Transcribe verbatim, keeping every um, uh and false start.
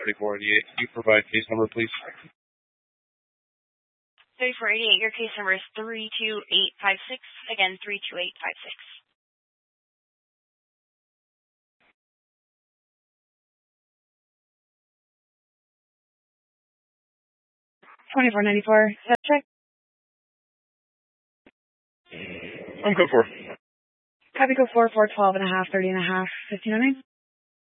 thirty-four eighty-eight. Can you provide case number, please? thirty-four eighty-eight, your case number is three two eight five six. Again, three two eight five six. twenty-four ninety-four. Check. I'm good for. Copy go four, four twelve and a half, thirty and a half, fifteen oh nine.